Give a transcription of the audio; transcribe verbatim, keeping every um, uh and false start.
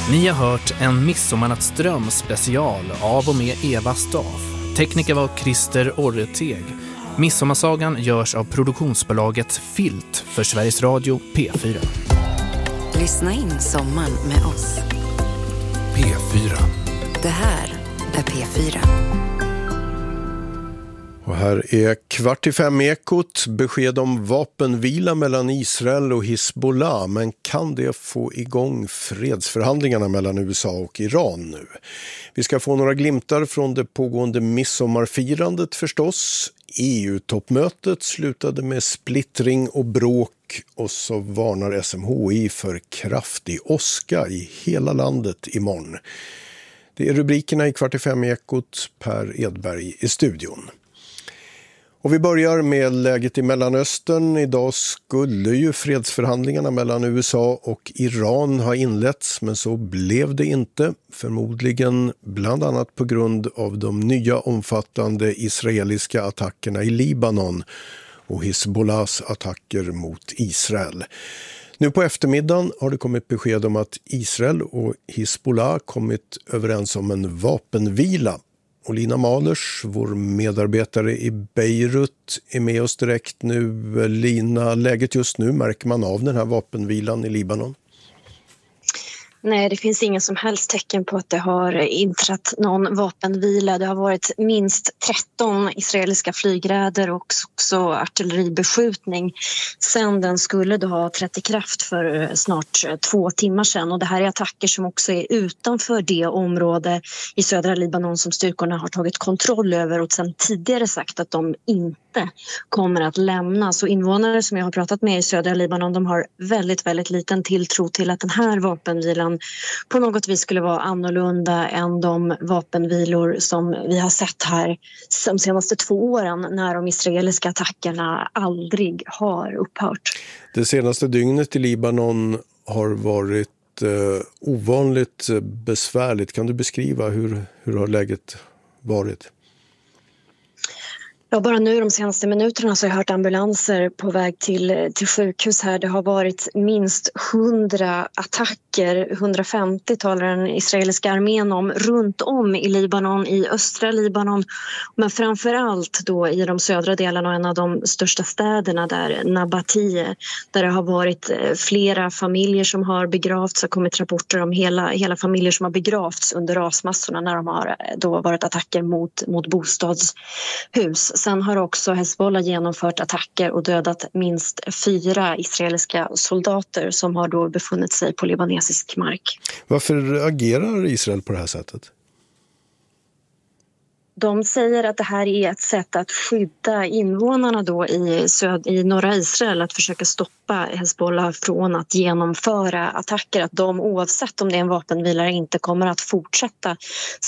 Ni har hört en Midsommarnattsdröm special av och med Eva Staff. Tekniker var Christer Orreteg. Midsommarsagan görs av produktionsbolaget Filt för Sveriges Radio P fyra. Lyssna in sommaren med oss. P fyra. Det här är P fyra. Och här är kvart i fem ekot, besked om vapenvila mellan Israel och Hezbollah. Men kan det få igång fredsförhandlingarna mellan U S A och Iran nu? Vi ska få några glimtar från det pågående midsommarfirandet förstås. E U-toppmötet slutade med splittring och bråk, och så varnar S M H I för kraftig åska i hela landet imorgon. Det är rubrikerna i kvart i fem ekot. Per Edberg i studion. Och vi börjar med läget i Mellanöstern. Idag skulle ju fredsförhandlingarna mellan U S A och Iran ha inletts, men så blev det inte. Förmodligen bland annat på grund av de nya omfattande israeliska attackerna i Libanon och Hezbollahs attacker mot Israel. Nu på eftermiddagen har det kommit besked om att Israel och Hezbollah kommit överens om en vapenvila. Och Lina Malers, vår medarbetare i Beirut, är med oss direkt nu. Lina, läget just nu, märker man av den här vapenvilan i Libanon? Nej, det finns ingen som helst tecken på att det har inträtt någon vapenvila. Det har varit minst tretton israeliska flygräder och också artilleribeskjutning sedan den skulle då ha trätt i kraft för snart två timmar sedan. Och det här är attacker som också är utanför det område i södra Libanon som styrkorna har tagit kontroll över och sedan tidigare sagt att de inte kommer att lämna. Så invånare som jag har pratat med i södra Libanon, de har väldigt, väldigt liten tilltro till att den här vapenvilan på något vis skulle vara annorlunda än de vapenvilor som vi har sett här de senaste två åren när de israeliska attackerna aldrig har upphört. Det senaste dygnet i Libanon har varit eh, ovanligt besvärligt. Kan du beskriva hur, hur har läget varit? Ja, bara nu de senaste minuterna så har jag hört ambulanser på väg till, till sjukhus här. Det har varit minst hundra attacker, hundrafemtio talar den israeliska armén om, runt om i Libanon, i östra Libanon. Men framförallt då i de södra delarna och en av de största städerna där, Nabatie, där det har varit flera familjer som har begravts. Det har kommit rapporter om hela, hela familjer som har begravts under rasmassorna när de har då varit attacker mot, mot bostadshus. Sen har också Hezbollah genomfört attacker och dödat minst fyra israeliska soldater som har då befunnit sig på libanesisk mark. Varför agerar Israel på det här sättet? De säger att det här är ett sätt att skydda invånarna då i, söd, i norra Israel, att försöka stoppa Hezbollah från att genomföra attacker, att de oavsett om det är en vapenvilare inte kommer att fortsätta